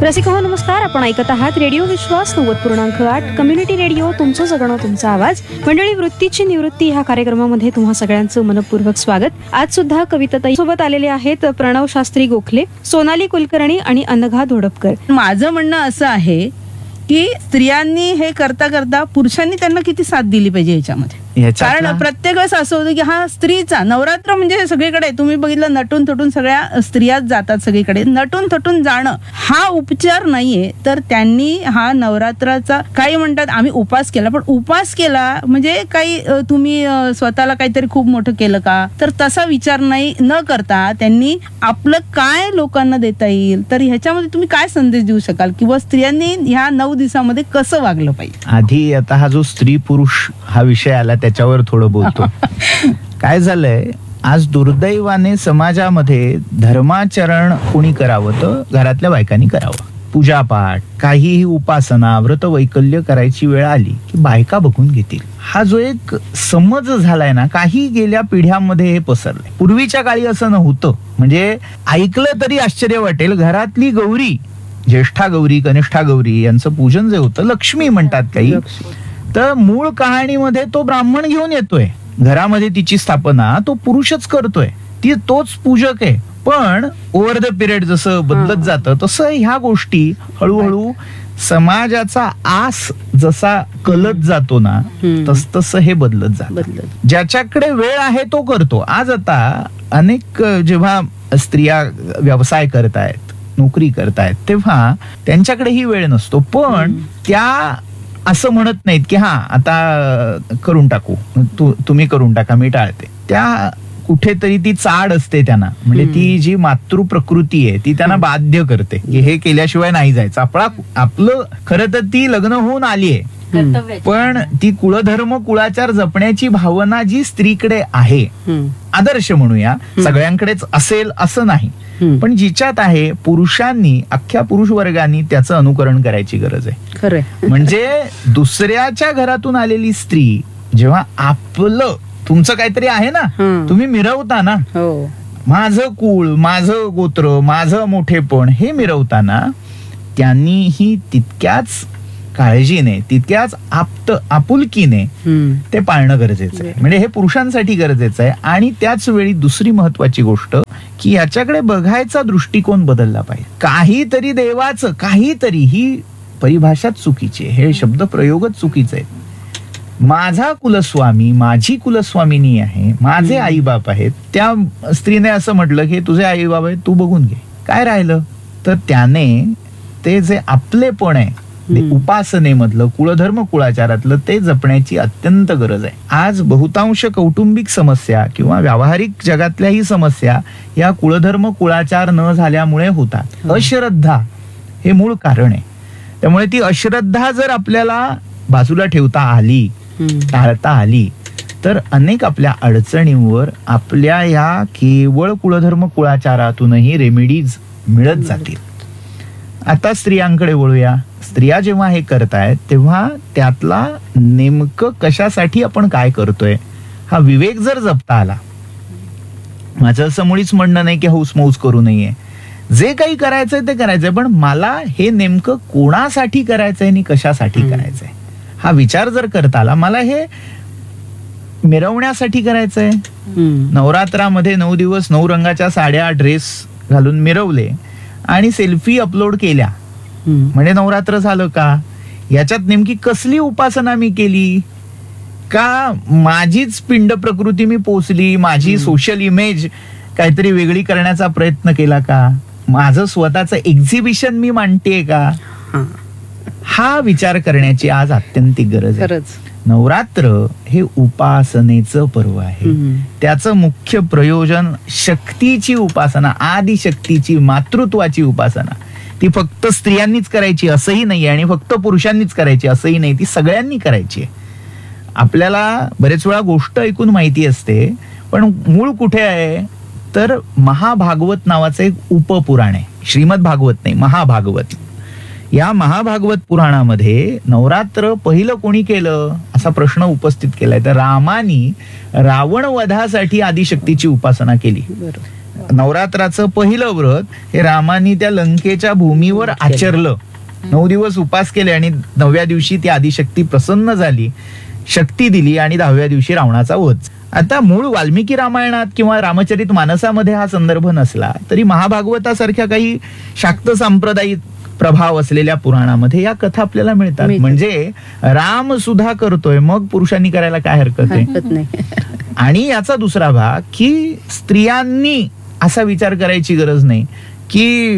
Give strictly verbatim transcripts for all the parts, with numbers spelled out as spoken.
रसिक हो नमस्कार. आपण ऐकत आहात रेडिओ विश्वास नव्वद पूर्णांक आठ कम्युनिटी रेडिओ, तुमचं जगणं तुमचा आवाज. मंडळी, वृत्तीची निवृत्ती ह्या कार्यक्रमामध्ये तुम्हा सगळ्यांचं मनपूर्वक स्वागत. आज सुद्धा कविताताई सोबत आलेले आहेत प्रणव शास्त्री गोखले, सोनाली कुलकर्णी आणि अनघा धोडपकर. माझं म्हणणं असं आहे की स्त्रियांनी हे करता करता पुरुषांनी त्यांना किती साथ दिली पाहिजे याच्यामध्ये. कारण प्रत्येक वेळेस असं होतं की हा स्त्रीचा नवरात्र म्हणजे सगळीकडे तुम्ही बघितलं, नटून थटून सगळ्या स्त्रियाच जातात सगळीकडे. नटून थटून जाणं हा उपचार नाहीये. तर त्यांनी हा नवरात्राचा काही म्हणतात आम्ही उपास केला, पण उपास केला म्हणजे काही तुम्ही स्वतःला काहीतरी खूप मोठं केलं का, तर तसा विचार नाही न करता त्यांनी आपलं काय लोकांना देता येईल, तर ह्याच्यामध्ये तुम्ही काय संदेश देऊ शकाल किंवा स्त्रियांनी ह्या नऊ दिवसामध्ये कसं वागलं पाहिजे. आधी आता हा जो स्त्री पुरुष हा विषय आला त्याच्यावर थोडं बोलतो. काय झालंय, आज दुर्दैवाने समाजामध्ये धर्माचरण कोणी करावं तर घरातल्या बायकांनी करावं. पूजापाठ, काहीही उपासना, व्रत वैकल्य करायची वेळ आली की बायका बघून घेतील, हा जो एक समज झालाय ना, काही गेल्या पिढ्यांमध्ये हे पसरलंय. पूर्वीच्या काळी असं नव्हतं. म्हणजे ऐकलं तरी आश्चर्य वाटेल, घरातली गौरी, ज्येष्ठा गौरी, कनिष्ठा गौरी यांचं पूजन जे होतं, लक्ष्मी म्हणतात काही, तर मूळ कहाणीमध्ये तो ब्राह्मण घेऊन येतोय घरामध्ये, तिची स्थापना तो पुरुषच करतोय, ती तोच पूजक आहे. पण ओव्हर द पिरियड जसं बदलत जातं तसं ह्या गोष्टी हळूहळू समाजाचा आस जसा कलत जातो ना, तस तसं हे बदलत जातं. ज्याच्याकडे वेळ आहे तो करतो. आज आता अनेक जेव्हा स्त्रिया व्यवसाय करतायत, नोकरी करतायत, तेव्हा त्यांच्याकडेही वेळ नसतो. पण त्या असं म्हणत नाहीत की हा आता करून टाकू, तू तुम्ही करून टाका, मी टाळते. त्या कुठेतरी ती चाड असते त्यांना, म्हणजे ती जी मातृ प्रकृती आहे ती त्यांना बाध्य करते की हे केल्याशिवाय नाही जायचं. आपला आपलं खरं तर ती लग्न होऊन आली आहे, पण ती कुळधर्म कुळाचार जपण्याची भावना जी स्त्रीकडे आहे, आदर्श म्हणूया, सगळ्यांकडेच असेल असं नाही, पण जिच्यात आहे, पुरुषांनी, अख्ख्या पुरुष वर्गाने त्याचं अनुकरण करायची गरज आहे. खरं म्हणजे दुसऱ्याच्या घरातून आलेली स्त्री जेव्हा आपलं तुमचं काहीतरी आहे ना, तुम्ही मिरवता ना, माझं कुळ, माझं गोत्र, माझं मोठेपण हे मिरवताना त्यांनीही तितक्याच काळजीने, तितक्याच आप्त आपुलकीने ते पाळणं गरजेचं आहे. म्हणजे हे पुरुषांसाठी गरजेचं आहे. आणि त्याच वेळी दुसरी महत्वाची गोष्ट की याच्याकडे बघायचा दृष्टिकोन बदलला पाहिजे. काहीतरी देवाचं, काहीतरी, ही परिभाषाच चुकीची आहे, हे शब्द प्रयोगच चुकीचे आहेत. माझा कुलस्वामी, माझी कुलस्वामिनी आहे, माझे आई बाप आहेत. त्या स्त्रीने असं म्हटलं की तुझे आई बाप आहेत, तू बघून घे. काय राहिलं तर त्याने ते जे आपलेपण आहे उपासनेमधलं, कुळधर्म कुळाचारातलं, ते जपण्याची अत्यंत गरज आहे. आज बहुतांश कौटुंबिक समस्या किंवा व्यावहारिक जगातल्याही समस्या या कुळधर्म कुळाचार न झाल्यामुळे होतात. अश्रद्धा हे मूळ कारण आहे. त्यामुळे ती अश्रद्धा जर आपल्याला बाजूला ठेवता आली, टाळता आली, तर अनेक आपल्या अडचणींवर आपल्या या केवळ कुळधर्म कुळाचारातूनही रेमेडीज मिळत जातील. आता स्त्रियांकडे वळूया. स्त्रिया जेव्हा हे करतायत तेव्हा त्यातला नेमकं कशासाठी आपण काय करतोय हा विवेक जर जपता आला, माझं असं मुळीच म्हणणं नाही की हौस मौज करू नये, जे काही करायचंय ते करायचंय, पण मला हे नेमकं कोणासाठी करायचंय आणि कशासाठी करायचंय हा विचार जर करता आला. मला हे मिरवण्यासाठी करायचंय, नवरात्रामध्ये नऊ दिवस नऊ रंगाच्या साड्या, ड्रेस घालून मिरवले आणि सेल्फी अपलोड केल्या म्हणजे नवरात्र झालं का? याच्यात नेमकी कसली उपासना मी केली का? माझीच पिंड प्रकृती मी पोचली, माझी सोशल इमेज काहीतरी वेगळी करण्याचा प्रयत्न केला का? माझं स्वतःचं एक्झिबिशन मी मांडतेय का? हा विचार करण्याची आज अत्यंतिक गरज आहे. नवरात्र हे उपासनेचं पर्व आहे. त्याचं मुख्य प्रयोजन शक्तीची उपासना, आदिशक्तीची, मातृत्वाची उपासना. ती फक्त स्त्रियांनीच करायची असंही नाही आणि फक्त पुरुषांनीच करायची असंही नाही, ती सगळ्यांनी करायची आहे. आपल्याला बरेच वेळा गोष्ट ऐकून माहिती असते, पण मूळ कुठे आहे तर महाभागवत नावाचं एक उपपुराण आहे. श्रीमद भागवत नाही, महाभागवत. या महाभागवत पुराणामध्ये नवरात्र पहिलं कोणी केलं असा प्रश्न उपस्थित केलाय. तर रामानी रावण वधासाठी आदिशक्तीची उपासना केली. नवरात्राचं पहिलं व्रत हे रामानी त्या लंकेच्या भूमीवर आचरलं. नऊ दिवस उपास केले आणि नवव्या दिवशी ती आदिशक्ती प्रसन्न झाली, शक्ती दिली आणि दहाव्या दिवशी रावणाचा वध. आता मूळ वाल्मिकी रामायणात किंवा रामचरित मानसामध्ये हा संदर्भ नसला तरी महाभागवतासारख्या काही शाक्त सांप्रदायिक प्रभाव असलेल्या पुराणामध्ये या कथा आपल्याला मिळतात. म्हणजे राम सुद्धा करतोय, मग पुरुषांनी करायला काय हरकत आहे. आणि याचा दुसरा भाग की स्त्रियांनी असा विचार करायची गरज नाही की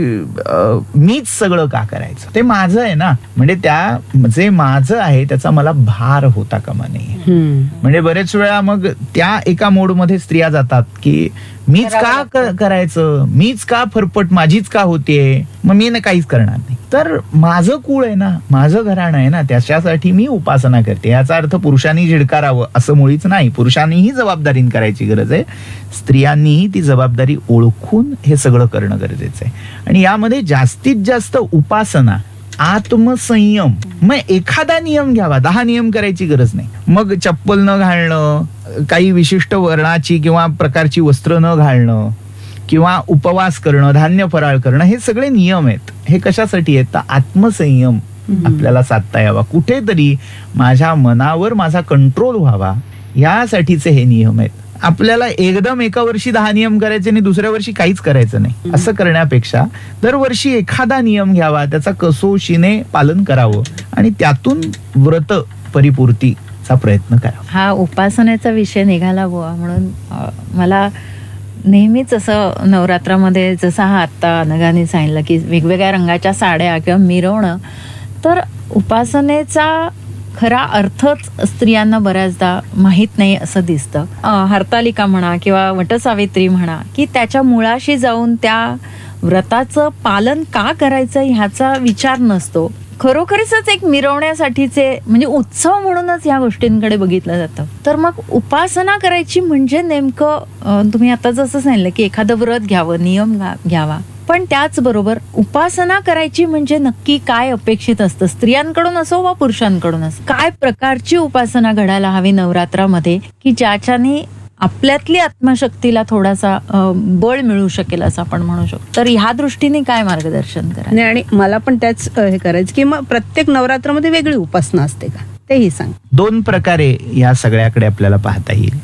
मीच सगळं का करायचं, ते माझं आहे ना. म्हणजे त्या जे माझं आहे त्याचा मला भार होता कामा नये. म्हणजे बरेच वेळा मग त्या एका मोडमध्ये स्त्रिया जातात की मीच का करायचं, मीच का फरफट माझीच का होतीये, मग मी ना काहीच करणार नाही. तर माझं कुळ आहे ना, माझं घराणं आहे ना, त्याच्यासाठी मी उपासना करते. याचा अर्थ पुरुषांनी झिडकारावं असं मुळीच नाही. पुरुषांनीही जबाबदारी करायची गरज आहे, स्त्रियांनीही ती जबाबदारी ओळखून हे सगळं करणं गरजेचं आहे. आणि यामध्ये जास्तीत जास्त उपासना, आत्मसंयम. मग एखादा नियम घ्यावा, दहा नियम करायची गरज नाही. मग चप्पल न घालणं, काही विशिष्ट वर्णाची किंवा प्रकारची वस्त्र न घालणं, किंवा उपवास करणं, धान्य फराळ करणं, हे सगळे नियम आहेत. हे कशासाठी आहेत तर आत्मसंयम आपल्याला साधता यावा, कुठेतरी माझ्या मनावर माझा कंट्रोल व्हावा, यासाठीचे हे नियम आहेत. आपल्याला एकदम एका वर्षी दहा नियम करायचे आणि दुसऱ्या वर्षी काहीच करायचं नाही, असं करण्यापेक्षा दरवर्षी एखादा नियम घ्यावा, त्याचा कसोशीने पालन करावं आणि त्यातून व्रत परिपूर्तीचा प्रयत्न करावा. हा उपासनेचा विषय निघाला बुवा म्हणून मला नेहमीच असं नवरात्रामध्ये, जसं हा आत्ता अनघाने सांगितलं की वेगवेगळ्या रंगाच्या साड्या किंवा मिरवणं, तर उपासनेचा खरा अर्थच स्त्रियांना बऱ्याचदा माहीत नाही असं दिसतं. हरतालिका म्हणा किंवा वटसावित्री म्हणा की त्याच्या मुळाशी जाऊन त्या व्रताचं पालन का करायचं ह्याचा विचार नसतो. खरोखरीच एक मिरवण्यासाठीचे म्हणजे उत्सव म्हणूनच या गोष्टींकडे बघितलं जातं. तर मग उपासना करायची म्हणजे नेमकं तुम्ही आता जसं सांगितलं की एखादं व्रत घ्यावं, नियम घ्यावा, पण त्याचबरोबर उपासना करायची म्हणजे नक्की काय अपेक्षित असतं, स्त्रियांकडून असो वा पुरुषांकडून असो, काय प्रकारची उपासना घडायला हवी नवरात्रामध्ये की ज्याच्याने आपल्यातली आत्मशक्तीला थोडासा बळ मिळू शकेल असं आपण म्हणू शकतो. तर ह्या दृष्टीने काय मार्गदर्शन करा. आणि मला पण त्याच हे करायचं की मग प्रत्येक नवरात्रामध्ये वेगळी उपासना असते का तेही सांग. दोन प्रकारे या सगळ्याकडे आपल्याला पाहता येईल.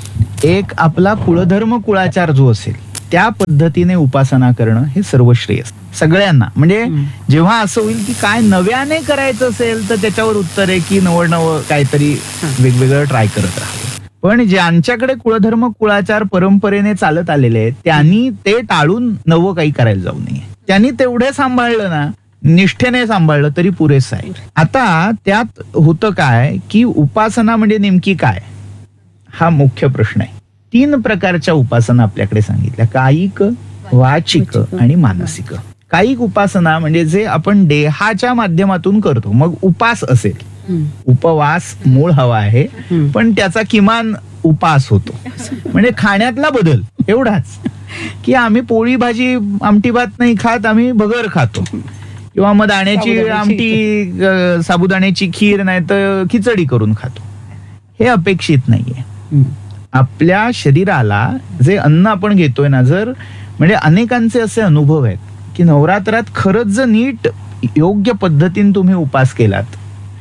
एक आपला कुळधर्म कुळाचार जो असेल त्या पद्धतीने उपासना करणं हे सर्वश्रेयस सगळ्यांना. म्हणजे जेव्हा असं होईल की काय नव्याने करायचं असेल तर त्याच्यावर उत्तर आहे की नवं नवं काहीतरी वेगवेगळं ट्राय करत राहावं. पण ज्यांच्याकडे कुळधर्म कुळाचार परंपरेने चालत आलेले आहेत त्यांनी ते टाळून नवं काही करायला जाऊ नये. त्यांनी तेवढे सांभाळलं ना, निष्ठेने सांभाळलं तरी पुरेसं आहे. आता त्यात होतं काय की उपासना म्हणजे नेमकी काय हा मुख्य प्रश्न आहे. तीन प्रकारच्या उपासना आपल्याकडे सांगितल्या, कायिक, वाचिक आणि मानसिक. कायिक उपासना म्हणजे जे आपण देहाच्या माध्यमातून करतो, मग उपास असेल, उपवास मूळ हवा आहे पण त्याचा किमान उपास होतो. म्हणजे खाण्यातला बदल एवढाच की आम्ही पोळी भाजी आमटी भात नाही खात, आम्ही भगर खातो, किंवा मग दाण्याची आमटी, साबुदाण्याची खीर नाही तर खिचडी करून खातो. हे अपेक्षित नाहीये. आपल्या शरीराला जे अन्न आपण घेतोय ना, जर म्हणजे अनेकांचे असे अनुभव आहेत की नवरात्रात खरंच जर नीट योग्य पद्धतीने तुम्ही उपास केलात,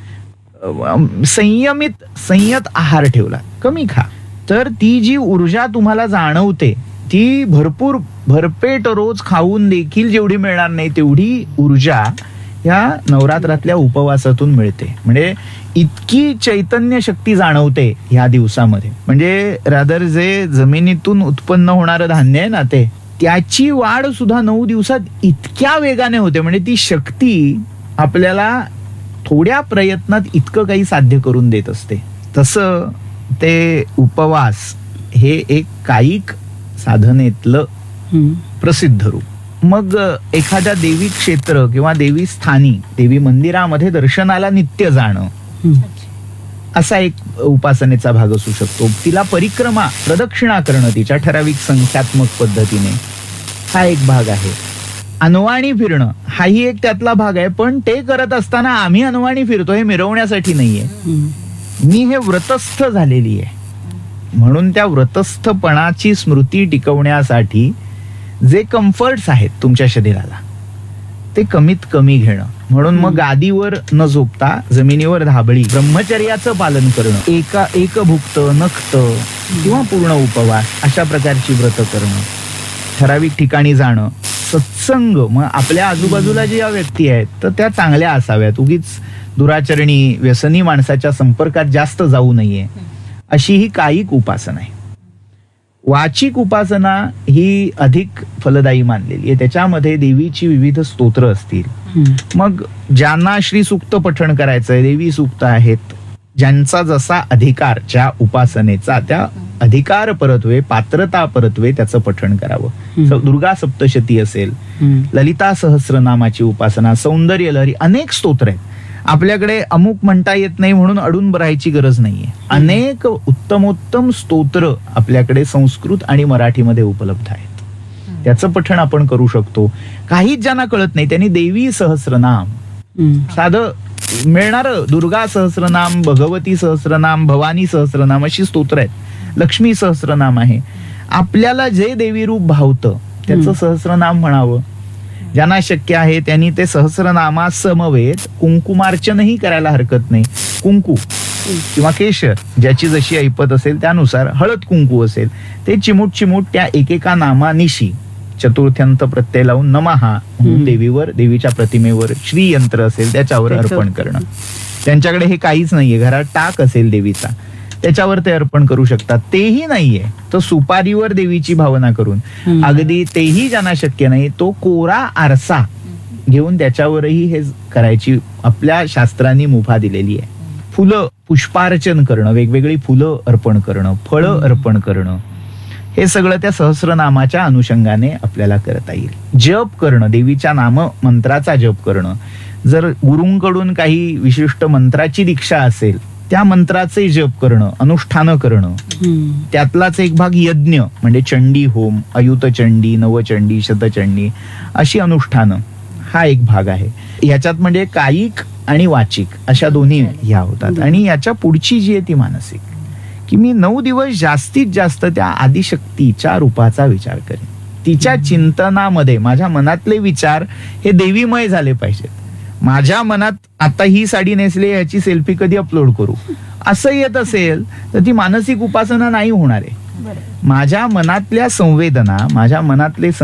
संयमित संयत आहार ठेवला, कमी खा, तर ती जी ऊर्जा तुम्हाला जाणवते ती भरपूर भरपेट रोज खाऊन देखील जेवढी मिळणार नाही तेवढी ऊर्जा या नवरात्रातल्या उपवासातून मिळते. म्हणजे इतकी चैतन्य शक्ती जाणवते ह्या दिवसामध्ये. म्हणजे रादर जे जमिनीतून उत्पन्न होणारं धान्य आहे ना, ते त्याची वाढ सुद्धा नऊ दिवसात इतक्या वेगाने होते. म्हणजे ती शक्ती आपल्याला थोड्या प्रयत्नात इतकं काही साध्य करून देत असते. तसं ते उपवास हे एक कायिक साधनेतलं प्रसिद्ध रूप. मग एखाद्या देवी क्षेत्र किंवा देवी स्थानी, देवी मंदिरामध्ये दर्शनाला नित्य जाणं असा एक उपासनेचा भाग असू शकतो. तिला परिक्रमा प्रदक्षिणा करणं तिच्या ठराविक संख्यात्मक पद्धतीने हा एक भाग आहे. अनवाणी फिरणं हाही एक त्यातला भाग आहे. पण ते करत असताना आम्ही अनवाणी फिरतो हे मिरवण्यासाठी नाहीये, मी हे व्रतस्थ झालेली आहे म्हणून त्या व्रतस्थपणाची स्मृती टिकवण्यासाठी जे कम्फर्ट्स आहेत तुमच्या शरीराला ते कमीत कमी घेणं. म्हणून मग गादीवर न झोपता जमिनीवर धाबळी ब्रह्मचर्याचं पालन करणं, एका एकभुक्त नक्त किंवा पूर्ण उपवास अशा प्रकारची व्रत करणं, ठराविक ठिकाणी जाणं, सत्संग. मग आपल्या आजूबाजूला ज्या व्यक्ती आहेत तर त्या चांगल्या असाव्यात, उगीच दुराचरणी व्यसनी माणसाच्या संपर्कात जास्त जाऊ नये, अशी ही कायिक उपासना आहे. वाचिक उपासना ही अधिक फलदायी मानलेली आहे. त्याच्यामध्ये देवीची विविध स्तोत्र असतील. मग ज्यांना श्री सूक्त पठण करायचंय, देवी सूक्त आहेत, ज्यांचा जसा अधिकार ज्या उपासनेचा त्या अधिकार परत्वे, पात्रता परत्वे त्याचं पठण करावं. दुर्गा सप्तशती असेल, ललिता सहस्रनामाची उपासना, सौंदर्य लहरी, अनेक स्तोत्र आहेत. आपल्याकडे अमुक म्हणता येत नाही म्हणून अडून भरायची गरज नाहीये. अनेक उत्तमोत्तम स्तोत्र आपल्याकडे संस्कृत आणि मराठीमध्ये उपलब्ध आहेत. त्याचं पठण आपण करू शकतो. काहीच ज्यांना कळत नाही त्यांनी देवी सहस्रनाम साधं मिळणार, दुर्गा सहस्रनाम, भगवती सहस्रनाम, भवानी सहस्रनाम अशी स्तोत्र आहेत. लक्ष्मी सहस्रनाम आहे. आपल्याला जे देवी रूप भावतं त्याचं सहस्रनाम म्हणावं. ज्यांना शक्य आहे त्यांनी ते सहस्रनामा समवेत कुंकुमार्चनही करायला हरकत नाही. कुंकू किंवा केशर ज्याची जशी ऐपत असेल त्यानुसार, हळद कुंकू असेल ते चिमूट चिमूट त्या एकेका नामानिशी चतुर्थ्यंत प्रत्यय लावून नमहा म्हणून देवीवर, देवीच्या प्रतिमेवर श्री यंत्र असेल त्याच्यावर अर्पण करणं. त्यांच्याकडे हे काहीच नाहीये, घरात टाक असेल देवीचा त्याच्यावर ते अर्पण करू शकतात. तेही नाहीये तर सुपारीवर देवीची भावना करून, अगदी तेही ज्यांना शक्य नाही तो कोरा आरसा घेऊन त्याच्यावरही हे करायची आपल्या शास्त्रांनी मुभा दिलेली आहे. फुलं पुष्पार्चन करणं, वेगवेगळी फुलं अर्पण करणं, फळं अर्पण करणं, हे सगळं त्या सहस्रनामाच्या अनुषंगाने आपल्याला करता येईल. जप करणं, देवीच्या नाम मंत्राचा जप करणं. जर गुरुंकडून काही विशिष्ट मंत्राची दीक्षा असेल त्या मंत्राचे जप करणं, अनुष्ठानं करणं. त्यातलाच एक भाग यज्ञ म्हणजे चंडी होम, अयुत चंडी, नवचंडी, शतचंडी अशी अनुष्ठानं हा एक भाग आहे. याच्यात म्हणजे कायिक आणि वाचिक अशा दोन्ही ह्या होतात. आणि याच्या पुढची जी आहे ती मानसिक, की मी नऊ दिवस जास्तीत जास्त त्या आदिशक्तीच्या रूपाचा विचार करेन. तिच्या चिंतनामध्ये माझ्या मनातले विचार हे देवीमय झाले पाहिजेत. माझ्या मनात आता ही साडी नेसली याची सेल्फी कधी अपलोड करू असं येत असेल तर ती मानसिक उपासना नाही होणार आहे. माझ्या मनातल्या संवेदना, माझ्या मनातले